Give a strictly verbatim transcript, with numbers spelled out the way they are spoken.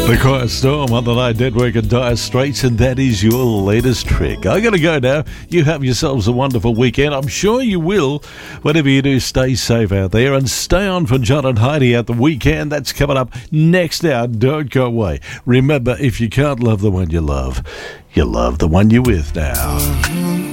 The Quiet Storm on the night network at Dire Straits, and that is your latest trick. I gotta go now. You have yourselves a wonderful weekend. I'm sure you will. Whatever you do, stay safe out there and stay on for John and Heidi at the weekend. That's coming up next hour. Don't go away. Remember, if you can't love the one you love, you love the one you're with now.